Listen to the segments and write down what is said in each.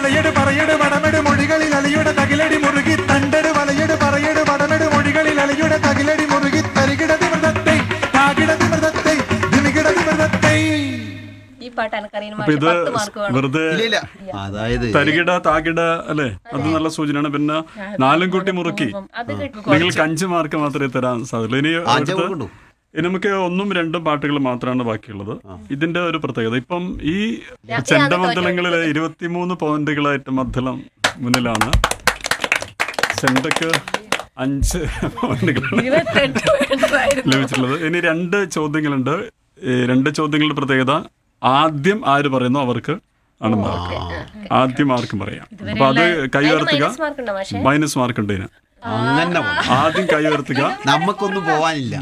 വലയട് പറയട് വടമെട് മൊഴികളിൽ അലയുടെ തകിലടി മുറുകി തണ്ടട് വലയട് പറയട് വടമെട് മൊഴികളിൽ അലയുടെ തകിലടി മുറുകി തരികിടതി മൃതത്തെ താകിടതി മൃതത്തെ ദിമികിടതി മൃതത്തെ. ഈ പാട്ട് എനിക്കറിയുന്ന അപ്പൊ ഇത് വെറുതെ അതായത് തരികിട താകിട അല്ലേ, അത് നല്ല സൂചനയാണ്. പിന്നെ നാലും കൂട്ടി മുറുക്കി നിങ്ങൾക്ക് 5 മാർക്ക് മാത്രമേ തരാൻ സാധ്യതയുള്ളൂ. ഇനി നമുക്ക് 1ഉം 2ഉം പാട്ടുകൾ മാത്രമാണ് ബാക്കിയുള്ളത്. ഇതിന്റെ ഒരു പ്രത്യേകത, ഇപ്പം ഈ ചെണ്ടമദ്ദളങ്ങളിൽ 23 പോയിന്റുകളായിട്ട് മദ്ദളം മുന്നിലാണ്. ചെണ്ടക്ക് 5 പോയിന്റുകൾ ലഭിച്ചിട്ടുള്ളത്. ഇനി 2 ചോദ്യങ്ങളുണ്ട്. ഈ 2 ചോദ്യങ്ങളുടെ പ്രത്യേകത, ആദ്യം ആര് പറയുന്നു അവർക്ക് ആണ് മാർക്ക്. ആദ്യം മാർക്കും പറയാം. അപ്പൊ അത് കൈ ഉയർത്തുക. മൈനസ് മാർക്ക് ഉണ്ട് ഇതിന്. അങ്ങനെ ആദ്യം കൈ ഉയർത്തുക. നമുക്കൊന്നും പോവാനില്ല.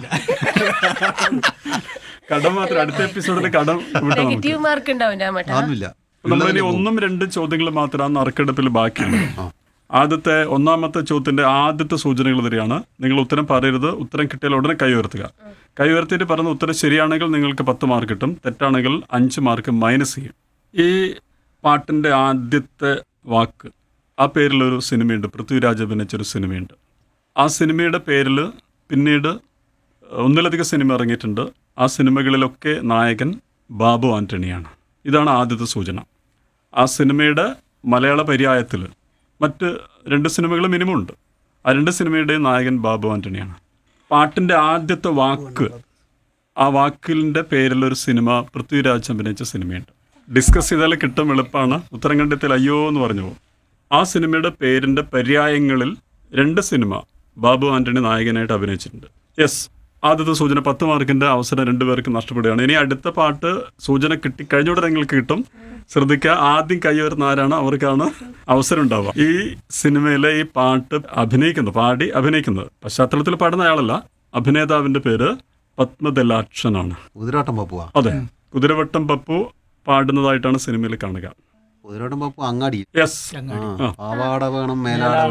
കടം മാത്രം അടുത്ത എപ്പിസോഡിൽ കടം വിട്ടു. നമ്മളിനി 1ഉം 2ഉം ചോദ്യങ്ങൾ മാത്രമാണ് നറുക്കെടുപ്പിൽ ബാക്കിയുള്ളത്. ആദ്യത്തെ 1ാമത്തെ ചോദ്യത്തിന്റെ ആദ്യത്തെ സൂചനകൾ തരികയാണ്. നിങ്ങൾ ഉത്തരം പറയരുത്. ഉത്തരം കിട്ടിയാൽ ഉടനെ കൈ ഉയർത്തുക. കൈ ഉയർത്തിയിട്ട് പറഞ്ഞ ഉത്തരം ശരിയാണെങ്കിൽ നിങ്ങൾക്ക് 10 മാർക്ക് കിട്ടും, തെറ്റാണെങ്കിൽ 5 മാർക്ക് മൈനസ് ചെയ്യും. ഈ പാട്ടിന്റെ ആദ്യത്തെ വാക്ക്, ആ പേരിലൊരു സിനിമയുണ്ട്, പൃഥ്വിരാജ് അഭിനയിച്ചൊരു സിനിമയുണ്ട്. ആ സിനിമയുടെ പേരിൽ പിന്നീട് 1ലധികം സിനിമ ഇറങ്ങിയിട്ടുണ്ട്. ആ സിനിമകളിലൊക്കെ നായകൻ ബാബു ആന്റണിയാണ്. ഇതാണ് ആദ്യത്തെ സൂചന. ആ സിനിമയുടെ മലയാള പര്യായത്തിൽ മറ്റ് 2 സിനിമകൾ മിനിമം ഉണ്ട്. ആ 2 സിനിമയുടെയും നായകൻ ബാബു ആന്റണിയാണ്. പാട്ടിൻ്റെ ആദ്യത്തെ വാക്ക്, ആ വാക്കിൻ്റെ പേരിലൊരു സിനിമ പൃഥ്വിരാജ് അഭിനയിച്ച സിനിമയുണ്ട്. ഡിസ്കസ് ചെയ്താൽ കിട്ടും, എളുപ്പമാണ്. ഉത്തരം കണ്ടെത്തിയാൽ അയ്യോ എന്ന് പറഞ്ഞു പോകും. ആ സിനിമയുടെ പേരിൻ്റെ പര്യായങ്ങളിൽ 2 സിനിമ ബാബു ആന്റണി നായകനായിട്ട് അഭിനയിച്ചിട്ടുണ്ട്. യെസ്, ആദ്യത്തെ സൂചന 10 മാർക്കിൻ്റെ അവസരം 2 പേർക്ക് നഷ്ടപ്പെടുകയാണ്. ഇനി അടുത്ത പാട്ട് സൂചന കിട്ടിക്കഴിഞ്ഞോടെ നിങ്ങൾക്ക് കിട്ടും. ശ്രദ്ധിക്കുക, ആദ്യം കൈ വരുന്ന ആരാണ് അവർക്കാണ് അവസരം ഉണ്ടാവുക. ഈ സിനിമയിലെ ഈ പാട്ട് പാടി അഭിനയിക്കുന്നത്, പശ്ചാത്തലത്തിൽ പാടുന്ന അയാളല്ല, അഭിനേതാവിന്റെ പേര് പത്മദലാക്ഷനാണ്. കുതിരവട്ടം പപ്പുവാ? അതെ, കുതിരവട്ടം പപ്പു പാടുന്നതായിട്ടാണ് സിനിമയിൽ കാണുക. കുതിരവട്ടം പപ്പു അങ്ങാടി. യെസ്, പാവാട വേണം മേലാട